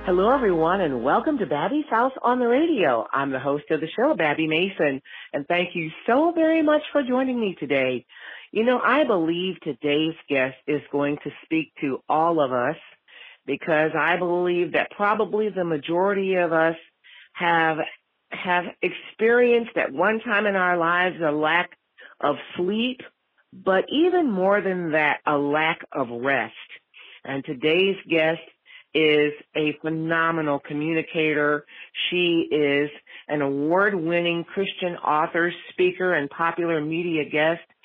Hello, everyone, and welcome to Babby's House on the Radio. I'm the host of the show, Babby Mason, and thank you so very much for joining me today. You know, I believe today's guest is going to speak to all of us because I believe that probably the majority of us have experienced at one time in our lives a lack of sleep, but even more than that, a lack of rest. And today's guest is a phenomenal communicator. She is an award-winning Christian author, speaker, and popular media guest.